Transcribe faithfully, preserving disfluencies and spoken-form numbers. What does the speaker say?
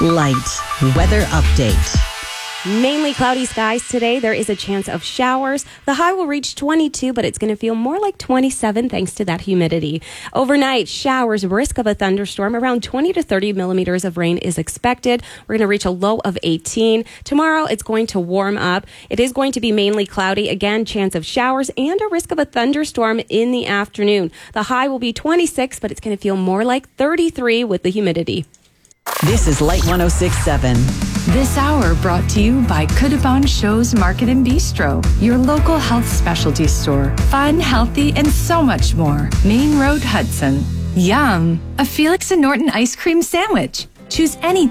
Light weather update. Mainly cloudy skies today. There is a chance of showers. The high will reach twenty-two, but it's going to feel more like twenty-seven thanks to that humidity. Overnight, showers, risk of a thunderstorm. Around twenty to thirty millimeters of rain is expected. We're going to reach a low of eighteen. Tomorrow, it's going to warm up. It is going to be mainly cloudy. Again, chance of showers and a risk of a thunderstorm in the afternoon. The high will be twenty-six, but it's going to feel more like thirty-three with the humidity. This is Light one oh six point seven. This hour brought to you by Kudabon Shows Market and Bistro, your local health specialty store. Fun, healthy, and so much more. Main Road, Hudson. Yum! A Felix and Norton ice cream sandwich. Choose any